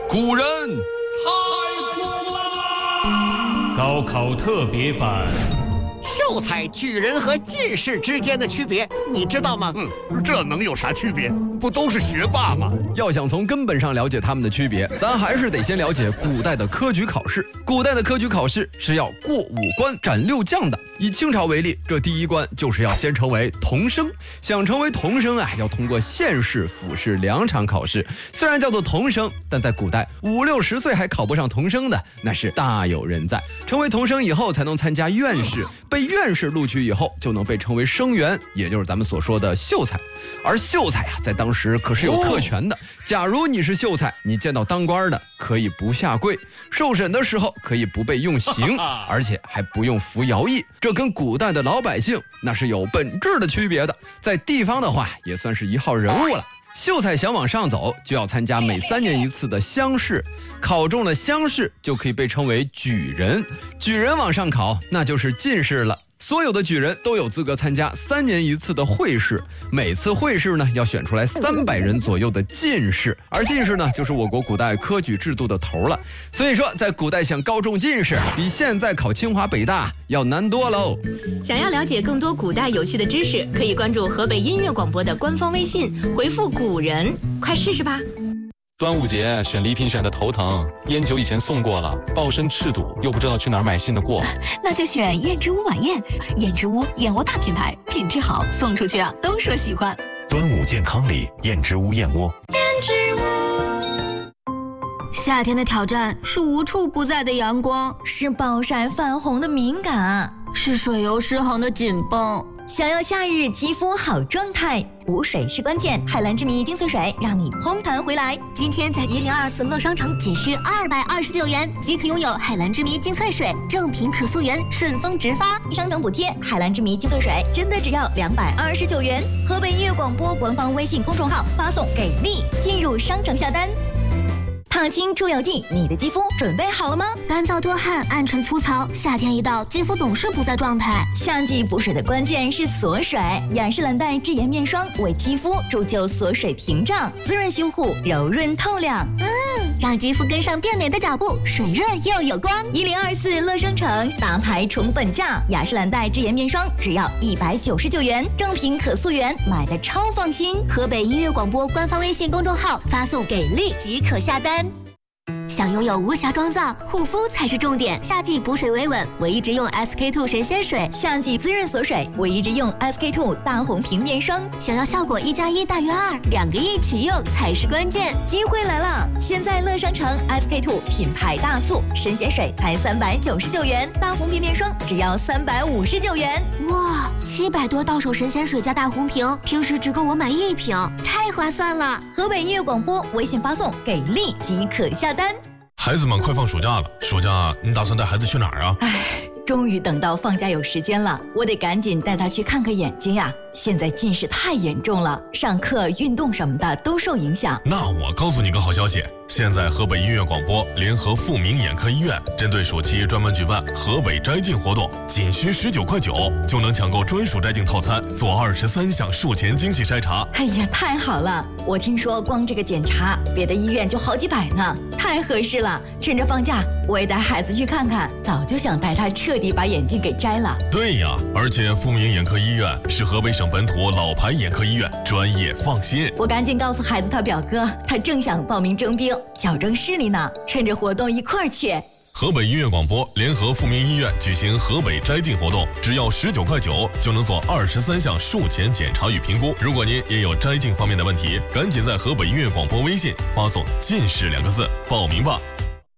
古人太苦啦！ 高考特别版。 秀才、举人和进士之间的区别，你知道吗？ 这能有啥区别？不都是学霸吗？ 要想从根本上了解他们的区别，咱还是得先了解古代的科举考试。古代的科举考试是要过5关斩6将的。以清朝为例，这第1关就是要先成为童生。想成为童生要通过县试、府试2场考试。虽然叫做童生，但在古代5、60岁还考不上童生的，那是大有人在。成为童生以后，才能参加院试。被院士录取以后，就能被称为生员，也就是咱们所说的秀才。而秀才在当时可是有特权的。假如你是秀才，你见到当官的可以不下跪，受审的时候可以不被用刑，而且还不用服徭役。这跟古代的老百姓那是有本质的区别的。在地方的话，也算是一号人物了。秀才想往上走，就要参加每3年1次的乡试，考中了乡试就可以被称为举人。举人往上考，那就是进士了。所有的举人都有资格参加3年1次的会试，每次会试呢要选出来300人左右的进士，而进士呢就是我国古代科举制度的头了。所以说，在古代想高中进士，比现在考清华北大要难多喽。 想要了解更多古代有趣的知识，可以关注河北音乐广播的官方微信，回复古人，快试试吧。 端午节选礼品选的头疼，烟酒以前送过了，抱身赤赌，又不知道去哪儿买新的过。 那就选燕之屋晚宴，燕之屋燕窝大品牌，品质好，送出去都说喜欢。 端午健康礼，燕之屋燕窝。 燕之屋。 夏天的挑战是无处不在的阳光， 是暴晒泛红的敏感， 是水油失衡的紧绷。 想要夏日肌肤好状态，补水是关键。海蓝之谜精粹水让你烘弹回来。 今天在1024乐商城仅需229元即可拥有海蓝之谜精粹水，正品可溯源，顺丰直发， 商城补贴。海蓝之谜精粹水真的只要229元。河北音乐广播官方微信公众号发送给力，进入商城下单。烫青出油剂，你的肌肤准备好了吗？ 干燥多汗、暗沉粗糙，夏天一到，肌肤总是不在状态。 夏季补水的关键是锁水，雅诗兰黛智颜面霜为肌肤铸就锁水屏障，滋润修护，柔润透亮。 让肌肤跟上变美的脚步，水润又有光。 1024乐商城大牌宠本价，雅诗兰黛智颜面霜只要199元，正品可溯源，买的超放心。 河北音乐广播官方微信公众号发送给力即可下单。想拥有无瑕妆造，护肤才是重点。夏季补水维稳，唯一直用 SK2 神仙水； 夏季滋润锁水，唯一直用 SK2 大红瓶面霜。 想要效果1+1大于2，2个一起用才是关键。 机会来了！现在乐商城 SK2 品牌大促，神仙水才399元，大红瓶面霜只要359元。 哇，700多到手神仙水加大红瓶，平时只够我买1瓶，太划算了！ 河北音乐广播微信发送给力即可下单。 孩子们快放暑假了，暑假你打算带孩子去哪儿啊？ 终于等到放假有时间了，我得赶紧带他去看看眼睛呀。现在近视太严重了，上课、运动什么的都受影响。 那我告诉你个好消息，现在河北音乐广播联合富民眼科医院，针对暑期专门举办河北摘镜活动，仅需19.9块就能抢购专属摘镜套餐，做23项术前精细筛查。 哎呀，太好了！我听说光这个检查，别的医院就好几百呢，太合适了。趁着放假，我也带孩子去看看，早就想带他彻底把眼镜给摘了。 对呀，而且富民眼科医院是河北省本土老牌眼科医院，专业放心。 我赶紧告诉孩子他表哥，他正想报名征兵，矫正视力呢，趁着活动一块儿去。 河北音乐广播联合富民医院举行河北摘镜活动，只要19.9块就能做23项术前检查与评估。如果您也有摘镜方面的问题，赶紧在河北音乐广播微信发送“近视”2个字报名吧。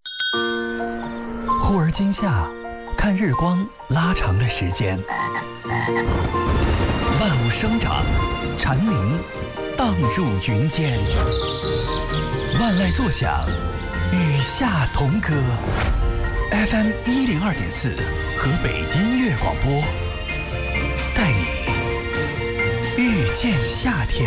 忽而今夏，看日光拉长的时间，万物生长，蝉鸣荡入云间，万籁作响，与夏同歌。FM 102.4，河北音乐广播，带你遇见夏天。